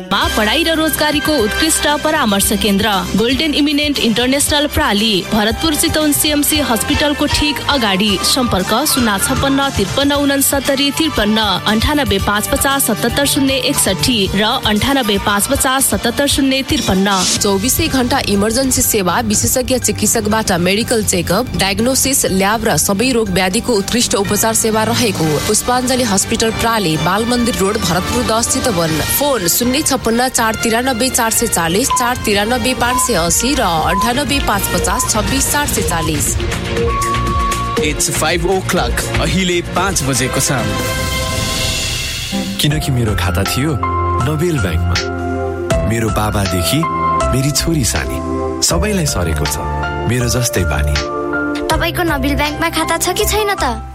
पढाइ र रोजगारीको उत्कृष्ट परामर्श केन्द्र golden eminent international प्राली, Bharatpur Chitwan CMC हस्पिटलको ठीक अगाडि। सम्पर्क 056-353-93-550-77-061 र 98-550-77-053। 24 घण्टा इमर्जेन्सी सेवा, विशेषज्ञ चिकित्सकबाट मेडिकल चेकअप, डायग्नोसिस, ल्याब र सबै रोग व्याधिको उत्कृष्ट उपचार सेवा रहेको। पुष्पाञ्जली हस्पिटल प्राली, बाल मन्दिर रोड, भरतपुर 10 चितवन। फोन 056-493-440, 493-580 र 98-550-26-440। It's 5 o'clock. अहिले 5 बजेको छ। किनकि मेरो खाता थियो नोबेल ब्याङ्कमा। मेरो बाबादेखि मेरी छोरी सानी सबैलाई सरेको छ मेरो जस्तै बानी। तपाईको नोबेल ब्याङ्कमा खाता छ कि छैन त?